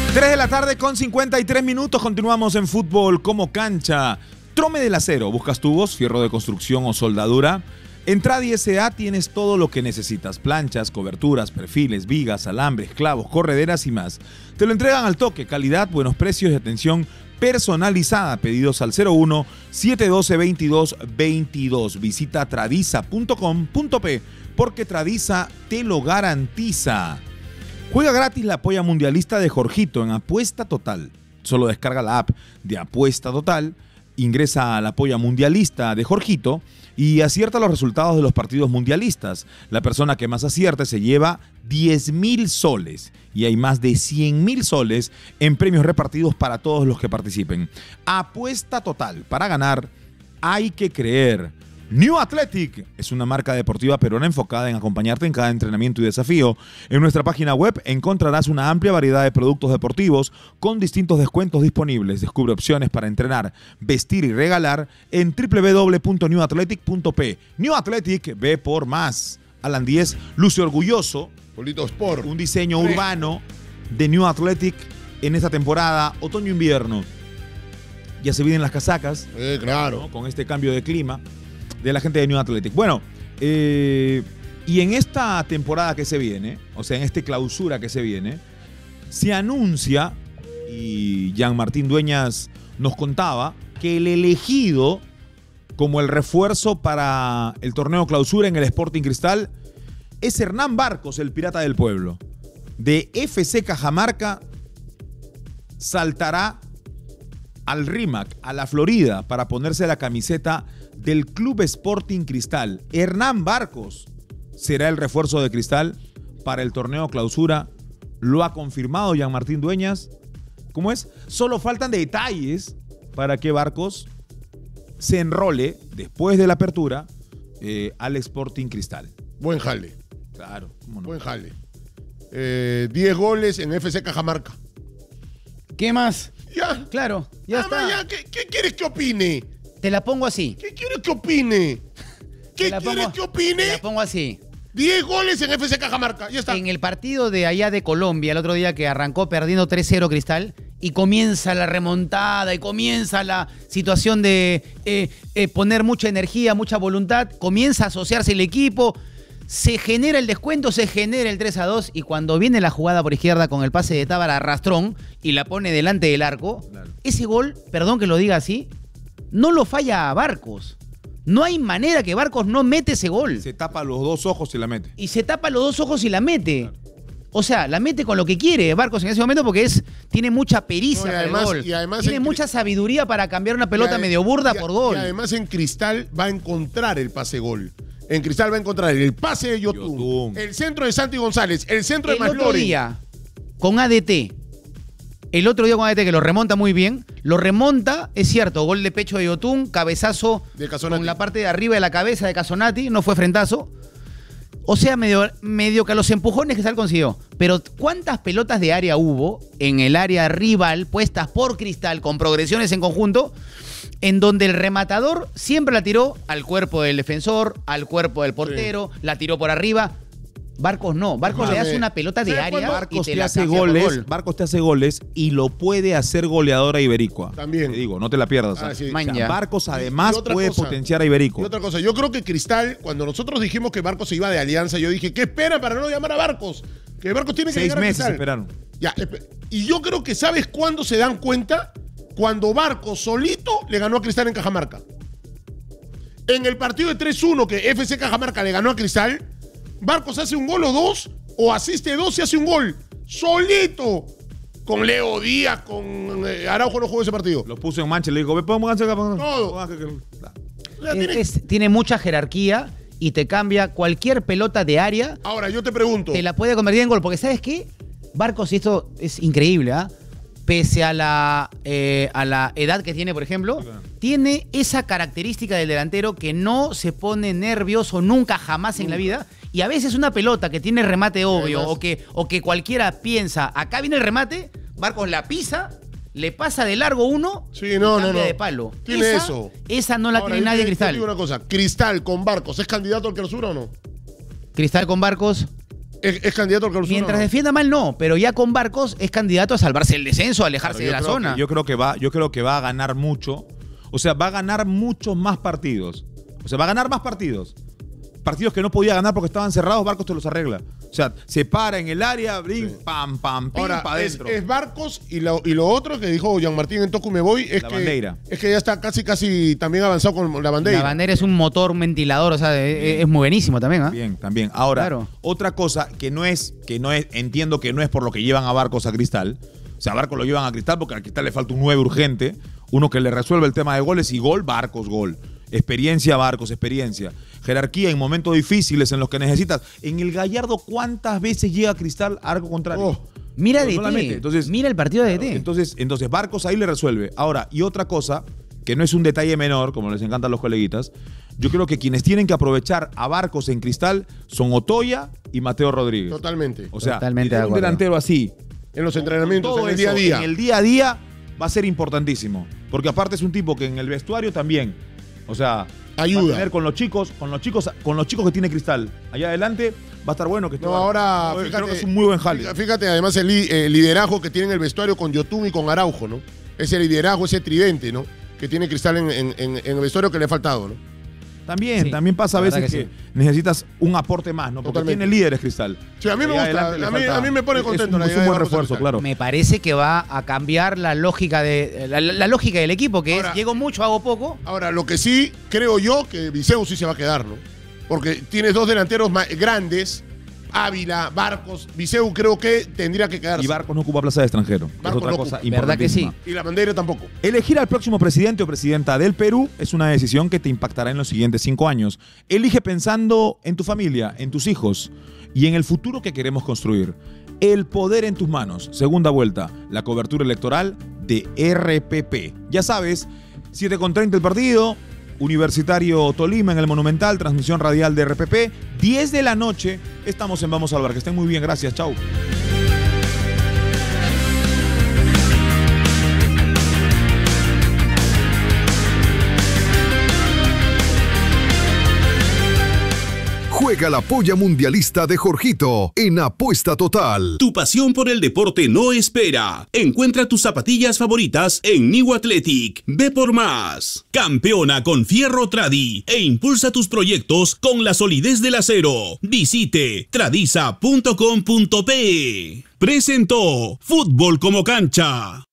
3 de la tarde con 53 minutos. Continuamos en Fútbol como Cancha. Trome del Acero. ¿Buscas tubos, fierro de construcción o soldadura? En Tradi S.A. tienes todo lo que necesitas. Planchas, coberturas, perfiles, vigas, alambres, clavos, correderas y más. Te lo entregan al toque. Calidad, buenos precios y atención personalizada. Pedidos al 01-712-2222. Visita tradiza.com.p porque Tradiza te lo garantiza. Juega gratis la polla mundialista de Jorgito en Apuesta Total. Solo descarga la app de Apuesta Total, ingresa a la polla mundialista de Jorgito y acierta los resultados de los partidos mundialistas. La persona que más acierte se lleva 10.000 soles y hay más de 100.000 soles en premios repartidos para todos los que participen. Apuesta Total. Para ganar hay que creer. New Athletic es una marca deportiva peruana enfocada en acompañarte en cada entrenamiento y desafío. En nuestra página web encontrarás una amplia variedad de productos deportivos con distintos descuentos disponibles. Descubre opciones para entrenar, vestir y regalar en www.newathletic.p. New Athletic, ve por más. Alan 10 luce orgulloso. Polito Sport. Un diseño urbano de New Athletic en esta temporada otoño-invierno. Ya se vienen las casacas. Claro. ¿No? Con este cambio de clima de la gente de New Athletic. Bueno, y en esta temporada que se viene, o sea, en esta clausura que se viene, se anuncia, y Jean Martín Dueñas nos contaba, que el elegido como el refuerzo para el torneo clausura en el Sporting Cristal es Hernán Barcos, el pirata del pueblo. De FC Cajamarca saltará al RIMAC, a la Florida, para ponerse la camiseta del Club Sporting Cristal. Hernán Barcos será el refuerzo de Cristal para el torneo clausura. Lo ha confirmado Jean Martín Dueñas. ¿Cómo es? Solo faltan detalles para que Barcos se enrole después de la apertura al Sporting Cristal. Buen jale. Claro, ¿cómo no? Buen jale. 10 goles en FC Cajamarca. ¿Qué más? Ya. Claro, ya está. Ya. ¿Qué quieres que opine? Te la pongo así. ¿Qué quieres que opine? ¿Qué quieres que opine? Te la pongo así. 10 goles en FC Cajamarca. Ya está. En el partido de allá de Colombia, el otro día que arrancó perdiendo 3-0 Cristal, y comienza la remontada, y comienza la situación de poner mucha energía, mucha voluntad, comienza a asociarse el equipo, se genera el descuento, se genera el 3-2, y cuando viene la jugada por izquierda con el pase de Tábara a Rastrón y la pone delante del arco, claro, ese gol, perdón que lo diga así, no lo falla a Barcos. No hay manera que Barcos no mete ese gol. Se tapa los dos ojos y la mete. Y se tapa los dos ojos y la mete. Claro. O sea, la mete con lo que quiere Barcos en ese momento porque tiene mucha pericia para el gol. Tiene mucha sabiduría para cambiar una pelota medio burda por gol. Y además en Cristal va a encontrar el pase gol. En Cristal va a encontrar el pase de Yotun, el centro de Santi González, el centro de Maslori. El otro día, con ADT, que lo remonta muy bien, lo remonta, es cierto, gol de pecho de Yotun, cabezazo de con la parte de arriba de la cabeza de Casonati, no fue frentazo. O sea, medio que a los empujones que Cristal consiguió. Pero ¿cuántas pelotas de área hubo en el área rival puestas por Cristal con progresiones en conjunto, en donde el rematador siempre la tiró al cuerpo del defensor, al cuerpo del portero, la tiró por arriba? Barcos no. Barcos le hace una pelota de área Barcos y te hace goles. Barcos te hace goles y lo puede hacer goleador a Ibericua. También. Te digo, no te la pierdas. Sí. O sea, Barcos además puede potenciar a Ibericua. Y otra cosa, yo creo que Cristal, cuando nosotros dijimos que Barcos se iba de Alianza, yo dije, ¿qué esperan para no llamar a Barcos? Que Barcos tiene que llegar a Cristal. 6 meses esperaron. Ya, y yo creo que ¿sabes cuándo se dan cuenta? Cuando Barcos solito le ganó a Cristal en Cajamarca. En el partido de 3-1 que FC Cajamarca le ganó a Cristal, Barcos hace un gol o dos, o asiste 2 y hace un gol. Solito. Con Leo Díaz, con Araujo no jugó ese partido. Lo puso en mancha y le digo, ve, pónganse acá. Todo. Tiene mucha jerarquía y te cambia cualquier pelota de área. Ahora, yo te pregunto. Te la puede convertir en gol, porque ¿sabes qué? Barcos, y esto es increíble, ¿ah? Pese a la edad que tiene, por ejemplo, tiene esa característica del delantero que no se pone nervioso nunca, jamás en la vida. Y a veces una pelota que tiene remate obvio o que cualquiera piensa, acá viene el remate, Barcos la pisa, le pasa de largo uno y cambia de palo. Tiene eso. Esa no la tiene nadie en Cristal. Te digo una cosa, ¿Cristal con Barcos es candidato al clausura o no? Cristal con Barcos, Es candidato al clausura. Mientras defienda mal, no, pero ya con Barcos es candidato a salvarse el descenso, a alejarse de la zona. Yo creo que va a ganar mucho. O sea, va a ganar muchos más partidos. O sea, va a ganar más partidos. Partidos que no podía ganar porque estaban cerrados, Barcos te los arregla. O sea, se para en el área, pam, pam, pim, ahora, para adentro. Es Barcos y lo otro que dijo Jean-Martín en Tocu Me Voy es que ya está casi también avanzado con la bandera. La bandera es un motor, un ventilador, o sea, es muy buenísimo también, ¿eh? Bien, también. Ahora, claro. Otra cosa que no es, entiendo que no es por lo que llevan a Barcos a Cristal. O sea, a Barcos lo llevan a Cristal porque a Cristal le falta un 9 urgente, uno que le resuelve el tema de goles y gol, Barcos, gol. Experiencia, Barcos, experiencia. Jerarquía en momentos difíciles en los que necesitas. En el Gallardo, ¿cuántas veces llega Cristal a arco contrario? Mira DT. Entonces, mira el partido de DT. Entonces, Barcos ahí le resuelve. Ahora, y otra cosa, que no es un detalle menor, como les encantan los coleguitas, yo creo que quienes tienen que aprovechar a Barcos en Cristal son Otoya y Mateo Rodríguez. Totalmente. O sea, totalmente un delantero así. En los entrenamientos, en el día a día. En el día a día va a ser importantísimo. Porque aparte es un tipo que en el vestuario también, o sea, ayuda. Va a tener con los chicos que tiene Cristal. Allá adelante va a estar bueno que esté. No, ahora, fíjate, creo que es un muy buen jale. Fíjate, además el liderazgo que tiene en el vestuario con Yotun y con Araujo, ¿no? Ese liderazgo, ese tridente, ¿no? Que tiene Cristal en el vestuario que le ha faltado, ¿no? También pasa a veces que necesitas un aporte más, ¿no? Porque totalmente. tiene líderes Cristal. Sí, a mí me gusta, a mí me pone contento. Es un buen refuerzo, claro. Me parece que va a cambiar la lógica la lógica del equipo, que ahora, es llego mucho, hago poco. Ahora, lo que sí creo yo que Viseu sí se va a quedar, ¿no? Porque tienes dos delanteros grandes, Ávila, Barcos, Viseu creo que tendría que quedarse. Y Barcos no ocupa plaza de extranjero. Es otra cosa importantísima. ¿Verdad que sí? Y la bandera tampoco. Elegir al próximo presidente o presidenta del Perú es una decisión que te impactará en los siguientes 5 años. Elige pensando en tu familia, en tus hijos y en el futuro que queremos construir. El poder en tus manos. Segunda vuelta. La cobertura electoral de RPP. Ya sabes, 7:30 el partido. Universitario Tolima en el Monumental, transmisión radial de RPP, 10 de la noche, estamos en Vamos al Bar. Que estén muy bien, gracias, chau. Juega la polla mundialista de Jorgito en Apuesta Total. Tu pasión por el deporte no espera. Encuentra tus zapatillas favoritas en New Athletic. Ve por más. Campeona con Fierro Tradi e impulsa tus proyectos con la solidez del acero. Visite tradiza.com.pe. Presentó Fútbol como Cancha.